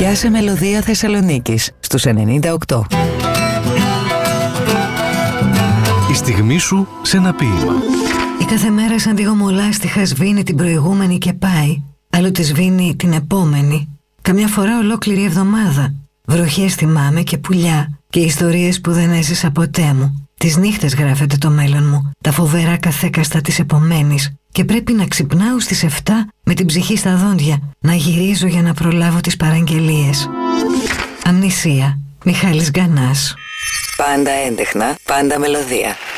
Πιάσε μελωδία Θεσσαλονίκης στους 98. Η στιγμή σου σε ένα ποίημα. Η κάθε μέρα σαν τη γομολάστιχα σβήνει την προηγούμενη και πάει. Άλλοτε σβήνει την επόμενη. Καμιά φορά ολόκληρη εβδομάδα. Βροχές θυμάμαι και πουλιά. Και ιστορίες που δεν έζησα ποτέ μου. Τις νύχτες γράφεται το μέλλον μου. Τα φοβερά καθέκαστα της επομένης. Και πρέπει να ξυπνάω στις 7 με την ψυχή στα δόντια. Να γυρίζω για να προλάβω τις παραγγελίες. Αμνησία. Μιχάλης Γκανάς. Πάντα έντεχνα, πάντα μελωδία.